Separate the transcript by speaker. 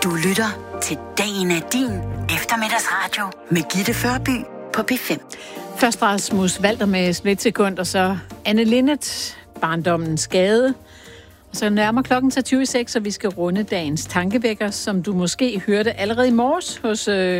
Speaker 1: Du lytter til Dagen er din eftermiddagsradio med Gitte Førby på P5.
Speaker 2: Først Rasmus Walter med Splitsekund, og så Anne Linnet, Barndommens Gade. Og så nærmer klokken til 20:06, og vi skal runde dagens tankevækker, som du måske hørte allerede i morges hos